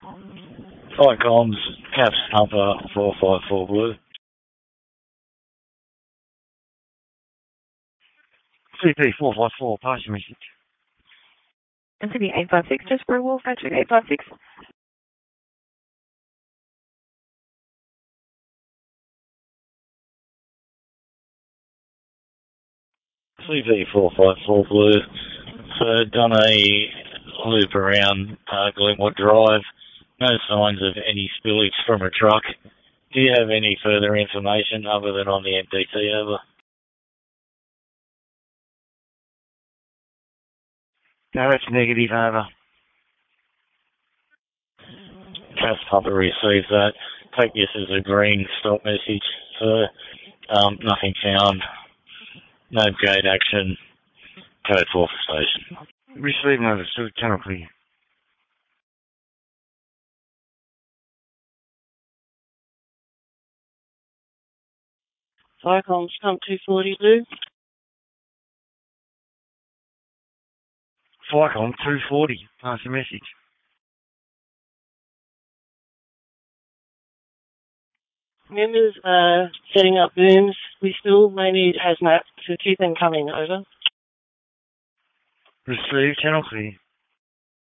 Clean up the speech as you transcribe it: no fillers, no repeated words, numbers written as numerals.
Flight comms, Caps Humper 454 Blue. CP 454, pass your message. Anthony 856, just for Wolf, Patrick 856. CP 454 Blue. So done a loop around Glenwood Drive. No signs of any spillage from a truck. Do you have any further information other than on the MDT over? No, that's negative, over. Caps Humper receives that. Take this as a green stop message. So nothing found. No gate action. Code 4 for station. Receiving over to channel clear. Firecom Stump 240 Blue. Flycom 240, pass your message. Members are setting up booms. We still may need hazmat, so keep them coming, over. Receive, channel clear.